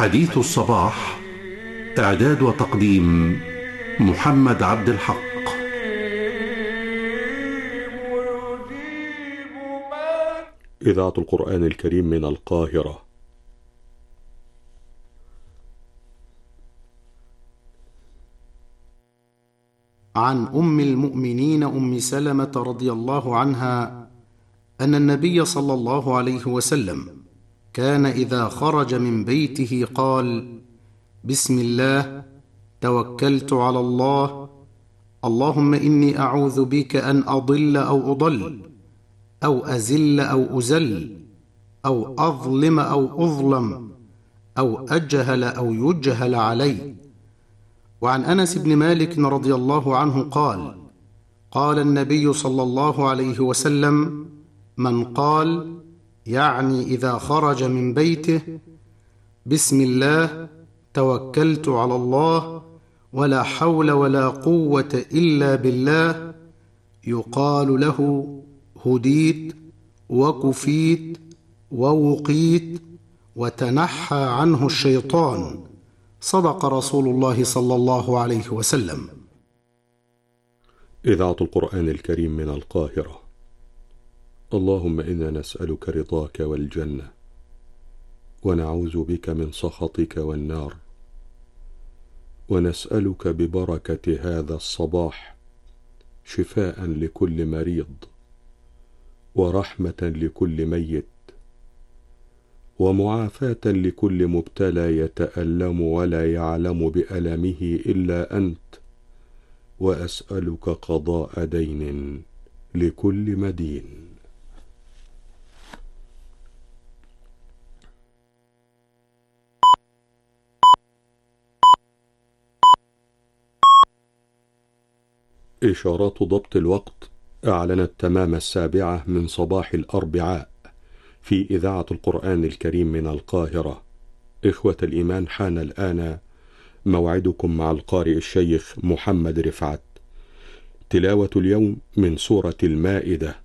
حديث الصباح. إعداد وتقديم محمد عبد الحق. إذاعة القرآن الكريم من القاهرة. عن أم المؤمنين أم سلمة رضي الله عنها أن النبي صلى الله عليه وسلم كان إذا خرج من بيته قال: بسم الله، توكلت على الله، اللهم إني أعوذ بك أن أضل أو أضل، أو أزل أو أزل، أو أظلم أو أظلم، أو أجهل أو يجهل علي. وعن أنس بن مالك رضي الله عنه قال: قال النبي صلى الله عليه وسلم: من قال، يعني إذا خرج من بيته: بسم الله، توكلت على الله، ولا حول ولا قوة إلا بالله، يقال له: هديت وكفيت ووقيت وتنحى عنه الشيطان. صدق رسول الله صلى الله عليه وسلم. إذاعة القرآن الكريم من القاهرة. اللهم إنا نسألك رضاك والجنة، ونعوذ بك من سخطك والنار، ونسألك ببركة هذا الصباح شفاء لكل مريض، ورحمة لكل ميت، ومعافاة لكل مبتلى يتألم ولا يعلم بألمه إلا أنت، وأسألك قضاء دين لكل مدين. إشارات ضبط الوقت أعلنت تمام 7 من صباح الأربعاء في إذاعة القرآن الكريم من القاهرة. إخوة الإيمان، حان الآن موعدكم مع القارئ الشيخ محمد رفعت. تلاوة اليوم من سورة المائدة،